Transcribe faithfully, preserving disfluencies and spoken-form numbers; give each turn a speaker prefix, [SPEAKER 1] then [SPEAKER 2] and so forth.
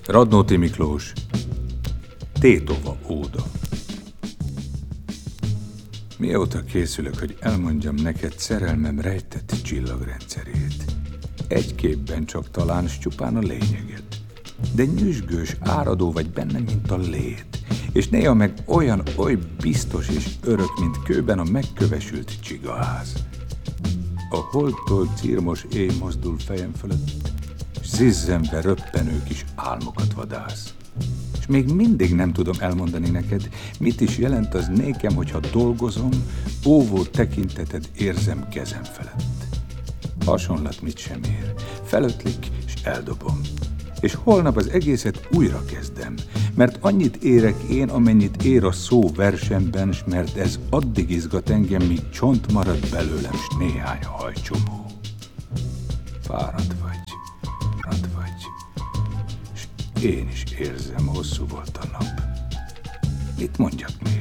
[SPEAKER 1] Radnóti Miklós, Tétova óda. Mióta készülök, hogy elmondjam neked szerelmem rejtett csillagrendszerét. Egy képben csak talán, s csupán a lényeget. De nyüzsgős, áradó vagy bennem, mint a lét, és néha meg olyan, oly biztos és örök, mint kőben a megkövesült csigaház. A holdtól cirmos éj mozdul fejem fölött, s zizzenve röppenő kis álmokat vadász. És még mindig nem tudom elmondani neked, mit is jelent az nékem, hogyha dolgozom, óvó tekinteted érzem kezem felett. Hasonlat mit sem ér, felötlik, és eldobom. És holnap az egészet újra kezdem, mert annyit érek én, amennyit ér a szó versemben, s mert ez addig izgat engem, míg csont marad belőlem, s néhány hajcsomó. Fáradt vagy, fáradt vagy, s én is érzem, hosszú volt a nap. Mit mondjak még?